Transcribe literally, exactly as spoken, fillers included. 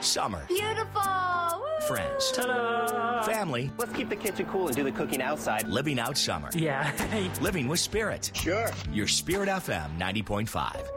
Summer. Beautiful. Woo! Friends. Ta-da! Family. Let's keep the kitchen cool and do the cooking outside. Living out summer. Yeah. Living with Spirit. Sure. Your Spirit F M ninety point five.